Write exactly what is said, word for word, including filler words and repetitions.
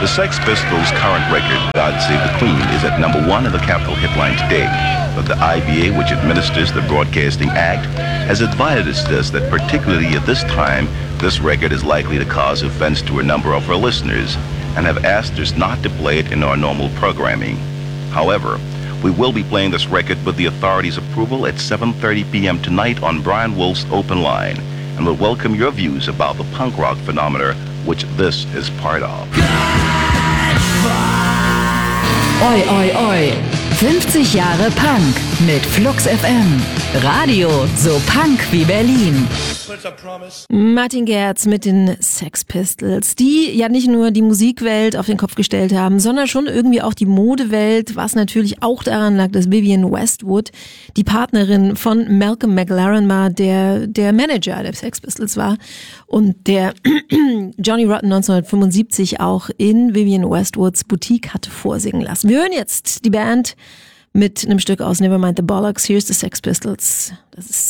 The Sex Pistols' current record, God Save the Queen, is at number one in the Capitol Hitline today. But the I B A, which administers the Broadcasting Act, has advised us that particularly at this time, this record is likely to cause offense to a number of our listeners, and have asked us not to play it in our normal programming. However, we will be playing this record with the authorities' approval at seven thirty p.m. tonight on Brian Wolf's Open Line, and will welcome your views about the punk rock phenomena which this is part of. Oi, oi, oi. fünfzig Jahre Punk mit Flux F M. Radio so Punk wie Berlin. Martin Gerz mit den Sex Pistols, die ja nicht nur die Musikwelt auf den Kopf gestellt haben, sondern schon irgendwie auch die Modewelt, was natürlich auch daran lag, dass Vivienne Westwood, die Partnerin von Malcolm McLaren war, der der Manager der Sex Pistols war und der Johnny Rotten neunzehnhundertfünfundsiebzig auch in Vivienne Westwoods Boutique hatte vorsingen lassen. Wir hören jetzt die Band mit einem Stück aus Nevermind the Bollocks. Here's the Sex Pistols. Das ist